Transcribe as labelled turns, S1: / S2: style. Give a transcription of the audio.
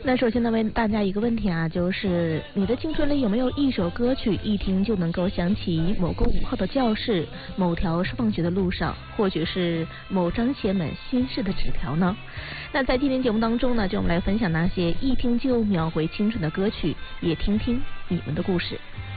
S1: 那首先呢，问大家一个问题啊，就是你的青春里有没有一首歌曲，一听就能够想起某个午后的教室，某条放学的路上，或许是某张写满心事的纸条呢？那在今天节目当中呢，就我们来分享那些一听就秒回青春的歌曲，也听听你们的故事。